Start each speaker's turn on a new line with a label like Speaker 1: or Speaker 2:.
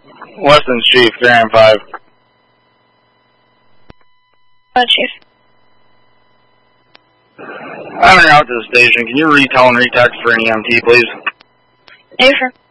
Speaker 1: Weston's Chief, Variant 5.
Speaker 2: Chief.
Speaker 1: I'm en route to the station. Can you retell and retext for an EMT, please?
Speaker 2: Yeah, sure.